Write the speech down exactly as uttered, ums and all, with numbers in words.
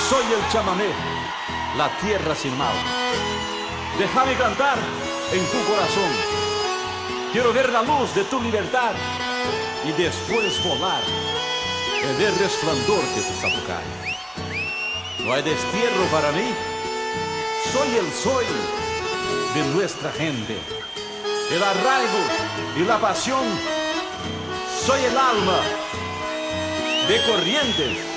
Soy el chamamé, la tierra sin mal. Déjame cantar en tu corazón. Quiero ver la luz de tu libertad y después volar en el resplandor de tu zapucay. No hay destierro para mí. Soy el soy de nuestra gente. El arraigo y la pasión. Soy el alma de Corrientes.